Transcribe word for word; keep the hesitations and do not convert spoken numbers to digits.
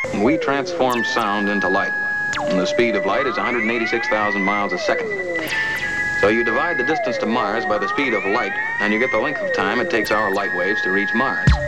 We transform sound into light, and the speed of light is one hundred eighty-six thousand miles a second. So you divide the distance to Mars by the speed of light, and you get the length of time it takes our light waves to reach Mars.